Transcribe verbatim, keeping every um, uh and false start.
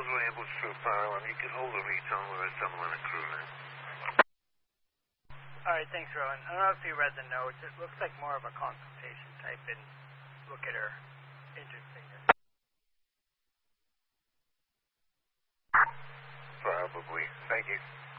Roswell Ambulance Troop Fire Alarm. You can hold a retone with a someone and crew line. Alright, thanks, Rowan. I don't know if you read the notes. It looks like more of a consultation type and look at her injured finger. Probably. Thank you.